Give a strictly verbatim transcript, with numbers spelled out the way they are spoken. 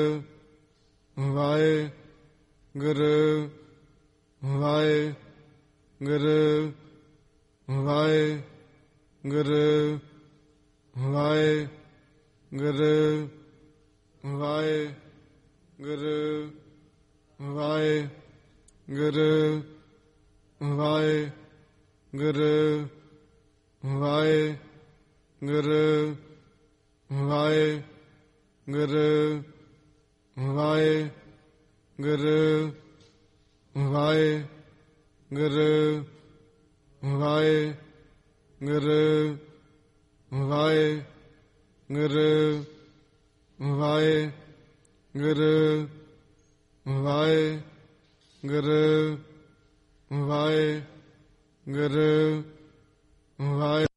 Waheguru Waheguru Waheguru Waheguru Waheguru Waheguru Waheguru Waheguru Waheguru Waheguru Waheguru Waheguru Waheguru Waheguru Waheguru Waheguru ਵਾਹਿ